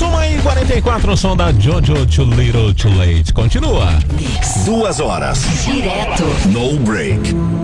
1h44, o som da Jojo Too Little Too Late. Continua. 2 horas. Direto. No break.